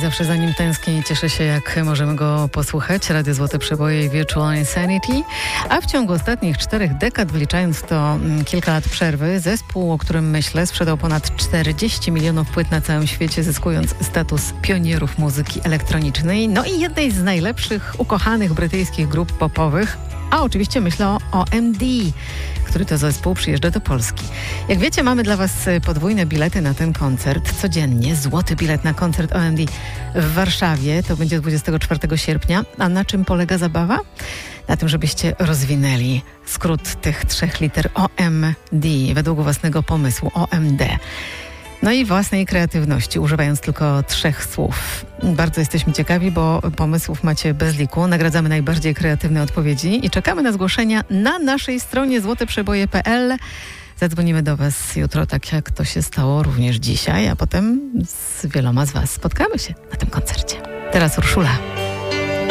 zawsze za nim tęsknię i cieszę się, jak możemy go posłuchać. Radio Złote Przeboje i Virtual Insanity. A w ciągu ostatnich 4 dekad, wliczając to kilka lat przerwy, zespół, o którym myślę, sprzedał ponad 40 milionów płyt na całym świecie, zyskując status pionierów muzyki elektronicznej. No i jednej z najlepszych, ukochanych brytyjskich grup popowych. A oczywiście myślę o OMD, który to zespół przyjeżdża do Polski. Jak wiecie, mamy dla Was podwójne bilety na ten koncert. Codziennie złoty bilet na koncert OMD w Warszawie. To będzie 24 sierpnia. A na czym polega zabawa? Na tym, żebyście rozwinęli skrót tych 3 liter OMD według własnego pomysłu OMD. No i własnej kreatywności, używając tylko 3 słów. Bardzo jesteśmy ciekawi, bo pomysłów macie bez liku. Nagradzamy najbardziej kreatywne odpowiedzi i czekamy na zgłoszenia na naszej stronie złoteprzeboje.pl. Zadzwonimy do Was jutro, tak jak to się stało również dzisiaj, a potem z wieloma z Was spotkamy się na tym koncercie. Teraz Urszula.